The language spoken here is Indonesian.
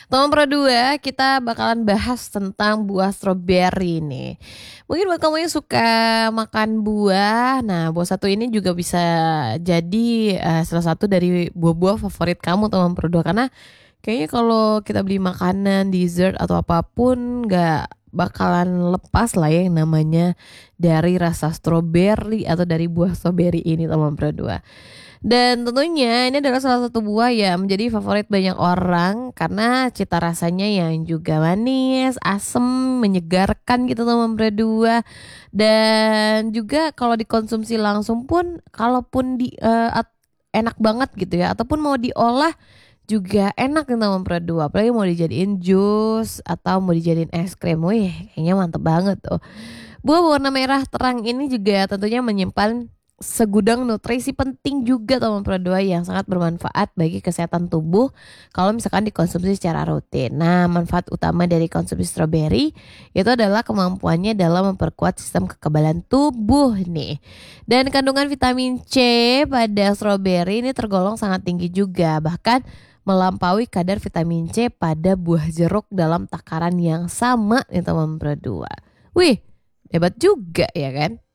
Teman Pro 2, kita bakalan bahas tentang buah stroberi nih. Mungkin buat kamu yang suka makan buah, nah buah satu ini juga bisa jadi salah satu dari buah-buah favorit kamu teman Pro 2 karena kayaknya kalau kita beli makanan, dessert atau apapun nggak bakalan lepas lah ya yang namanya dari rasa stroberi atau dari buah stroberi ini teman Pro 2. Dan tentunya ini adalah salah satu buah yang menjadi favorit banyak orang karena cita rasanya yang juga manis, asem, menyegarkan gitu teman berdua. Dan juga kalau dikonsumsi langsung pun kalaupun enak banget gitu ya ataupun mau diolah juga enak nih teman berdua. Apalagi mau dijadiin jus atau mau dijadiin es krim. Wih, kayaknya mantep banget tuh. Buah berwarna merah terang ini juga tentunya menyimpan segudang nutrisi penting juga teman Pro 2 yang sangat bermanfaat bagi kesehatan tubuh kalau misalkan dikonsumsi secara rutin. Nah, manfaat utama dari konsumsi stroberi itu adalah kemampuannya dalam memperkuat sistem kekebalan tubuh nih. Dan kandungan vitamin C pada stroberi ini tergolong sangat tinggi juga, bahkan melampaui kadar vitamin C pada buah jeruk dalam takaran yang sama nih teman Pro 2. Wih, hebat juga ya kan?